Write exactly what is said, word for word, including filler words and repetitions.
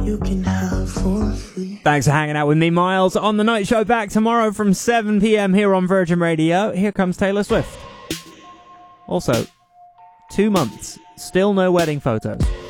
you can have for free. Thanks for hanging out with me, Miles, on The Night Show. Back tomorrow from seven p.m. here on Virgin Radio. Here comes Taylor Swift. Also, two months, still no wedding photos.